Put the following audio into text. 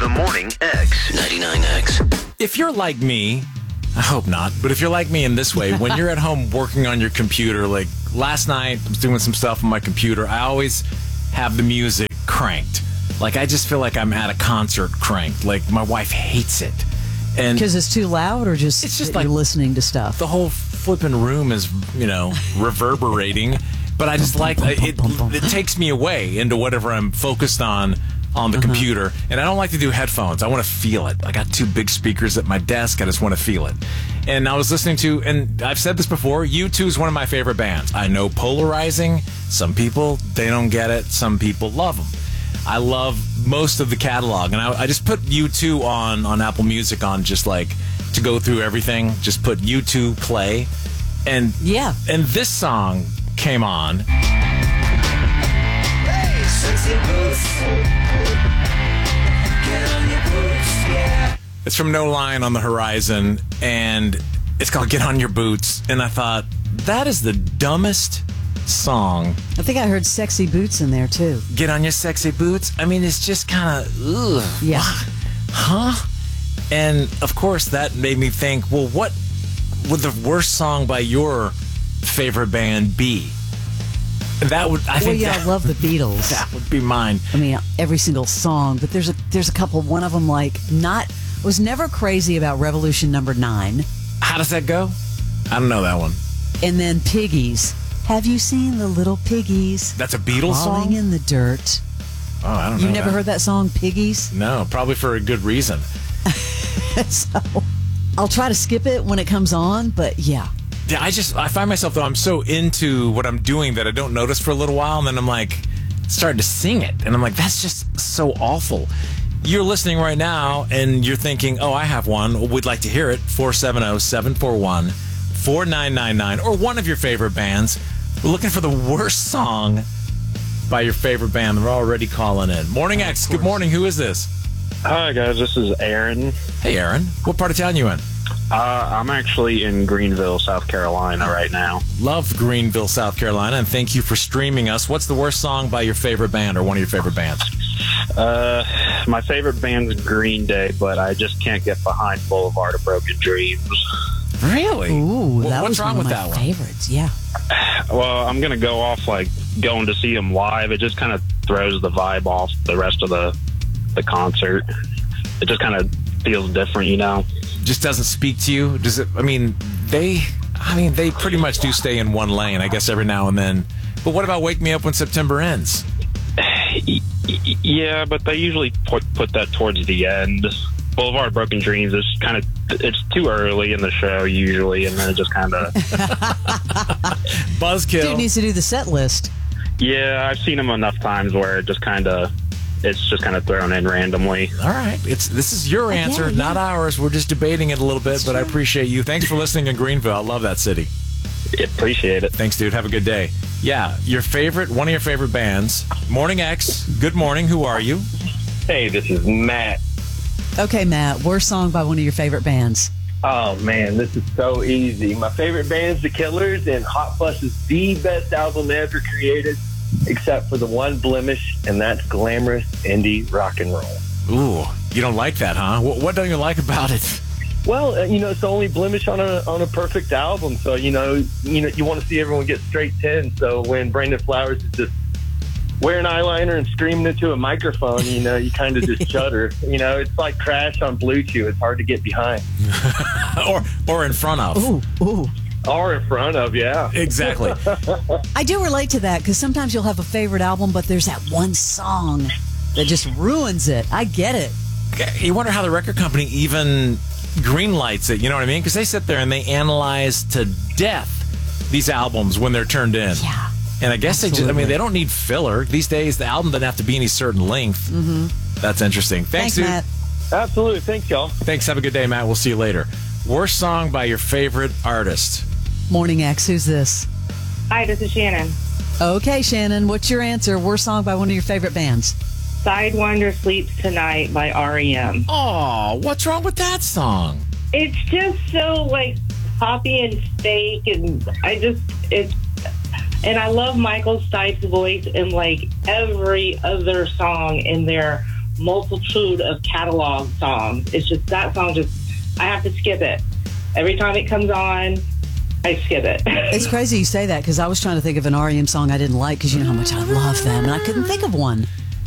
The Morning X. 99X. If you're like me, I hope not, but if you're like me in this way, when you're at home working on your computer, like last night, I was doing some stuff on my computer, I always have the music cranked. Like, I just feel like I'm at a concert cranked. Like, my wife hates it. And because it's too loud, or just it's just you're like listening to stuff? the whole flipping room is, reverberating. But I just like it. It takes me away into whatever I'm focused on the computer. And I don't like to do headphones. I want to feel it. I got two big speakers at my desk. I just want to feel it. And I was listening to, and I've said this before, U2 is one of my favorite bands. I know polarizing. Some people, they don't get it. Some people love them. I love most of the catalog. And I just put U2 on Apple Music on just like to go through everything. Just put U2 play. And Yeah. And this song came on. Hey, sexy boots. Get on your boots, yeah. It's from No Line on the Horizon, and it's called Get On Your Boots. And I thought, that is the dumbest song. I think I heard sexy boots in there, too. Get on your sexy boots. I mean, it's just kind of, ugh. Yeah. Huh? And, of course, that made me think, well, what would the worst song by your favorite band be? That would, I think I love the Beatles. that would be mine. I mean, every single song, but there's a couple. One of them, was never crazy about Revolution Number 9. How does that go? I don't know that one. And then Piggies. Have you seen the little piggies? That's a Beatles crawling song? in the dirt. Oh, I don't know. You never heard that song, Piggies? No, probably for a good reason. So I'll try to skip it when it comes on, but yeah. Yeah, I find myself, though, I'm so into what I'm doing that I don't notice for a little while, and then I'm like, starting to sing it. And I'm like, that's just so awful. You're listening right now, and you're thinking, oh, I have one. We'd like to hear it. 470-741-4999, or one of your favorite bands. We're looking for the worst song by your favorite band. They're already calling in. Morning X, good morning. Who is this? Hi, guys. This is Aaron. Hey, Aaron. What part of town you in? I'm actually in Greenville, South Carolina right now. Love Greenville, South Carolina, and thank you for streaming us. What's the worst song by your favorite band or one of your favorite bands? My favorite band's Green Day, but I just can't get behind Boulevard of Broken Dreams. Really? Ooh, that What's was wrong one with of my that one? favorites. Yeah. Well, I'm going to go off like going to see them live. It just kind of throws the vibe off the rest of the concert. It just kind of feels different, Just doesn't speak to you? Does it? They pretty much do stay in one lane, I guess, every now and then. But what about Wake Me Up When September Ends? Yeah, but they usually put that towards the end. Boulevard of Broken Dreams is it's too early in the show usually, and then it just kind of Buzzkill. Dude needs to do the set list. Yeah, I've seen them enough times where it's just kind of thrown in randomly. All right. This is your answer, yeah. not ours. We're just debating it a little bit, but I appreciate you. Thanks for listening in Greenville. I love that city. Appreciate it. Thanks, dude. Have a good day. Yeah, one of your favorite bands. Morning X, good morning. Who are you? Hey, this is Matt. Okay, Matt, worst song by one of your favorite bands. Oh, man, this is so easy. My favorite band's The Killers, and Hot Fuss is the best album ever created, except for the one blemish, and that's glamorous indie rock and roll. Ooh, you don't like that, huh? What don't you like about it? Well, it's the only blemish on a perfect album, so, you want to see everyone get straight 10, so when Brandon Flowers is just wearing eyeliner and screaming into a microphone, you kind of just shudder. It's like Crash on Blue Chew. It's hard to get behind. or in front of. Ooh. Or in front of, yeah. Exactly. I do relate to that because sometimes you'll have a favorite album, but there's that one song that just ruins it. I get it. You wonder how the record company even green lights it, you know what I mean? Because they sit there and they analyze to death these albums when they're turned in. Yeah. And I guess Absolutely. they don't need filler. These days, the album doesn't have to be any certain length. Mm-hmm. That's interesting. Thanks, dude. Matt. Absolutely. Thanks, y'all. Thanks. Have a good day, Matt. We'll see you later. Worst song by your favorite artist. Morning X, who's this? Hi, this is Shannon. Okay, Shannon, what's your answer? Worst song by one of your favorite bands? Sidewinder Sleeps Tonight by REM. Oh, what's wrong with that song? It's just so, poppy and fake, and and I love Michael Stipe's voice in, every other song in there. multitude of catalog songs. It's just that song. I have to skip it every time it comes on. I skip it. It's crazy you say that because I was trying to think of an REM song I didn't like because you know how much I love them and I couldn't think of one.